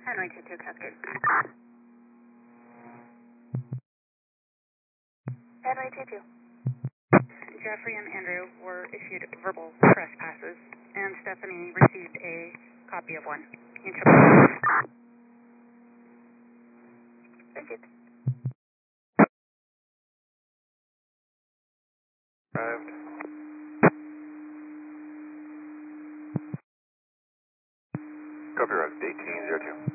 Henry 22 Cascade. Henry 22. Jeffrey and Andrew were issued verbal trespasses, and Stephanie received a copy of one. Thank you. Arrived. Copy, Route 1802.